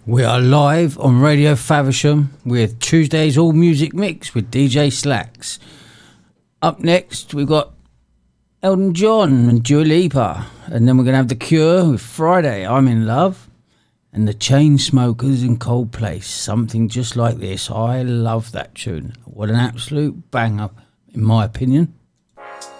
We are live on Radio Faversham with Tuesday's All Music Mix with DJ Slacks. Up next, we've got Elton John and Dua Lipa. And then we're going to have The Cure with Friday, I'm in Love. And the Chainsmokers and Coldplay, Something Just Like This. I love that tune. What an absolute banger, in my opinion.